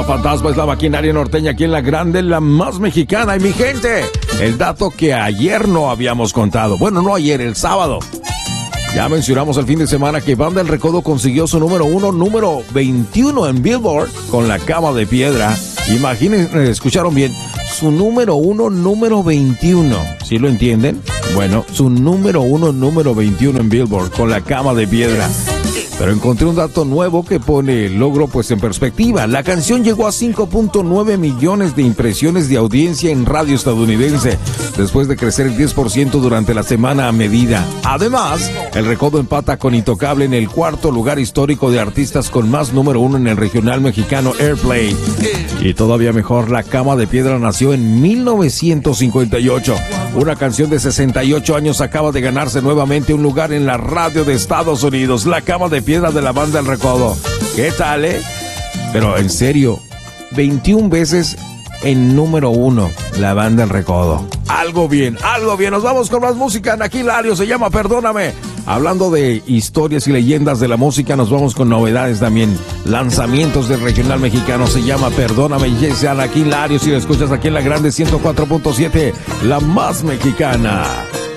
Fantasma es la maquinaria norteña aquí en la grande, la más mexicana. Y mi gente, el dato que ayer no habíamos contado. Bueno, no ayer, el sábado. Ya mencionamos el fin de semana que Banda El Recodo consiguió su número 21 en Billboard con La Cama de Piedra. Imagínense, escucharon bien, su número 21. ¿Sí lo entienden? Bueno, su número 21 en Billboard con La Cama de Piedra. Pero encontré un dato nuevo que pone el logro pues en perspectiva. La canción llegó a 5.9 millones de impresiones de audiencia en radio estadounidense, después de crecer el 10% durante la semana a medida. Además, El Recodo empata con Intocable en el cuarto lugar histórico de artistas con más número 1 en el regional mexicano Airplay. Y todavía mejor, La Cama de Piedra nació en 1958. Una canción de 68 años acaba de ganarse nuevamente un lugar en la radio de Estados Unidos. La Cama de Piedra de la Banda El Recodo. ¿Qué tal, Pero en serio, 21 veces en número 1, la Banda El Recodo. Algo bien. Nos vamos con más música. Aquí Hilario se llama Perdóname. Hablando de historias y leyendas de la música, nos vamos con novedades también. Lanzamientos del regional mexicano, se llama Perdóname. Y es Aquí Hilario, si lo escuchas aquí en la grande 104.7, la más mexicana.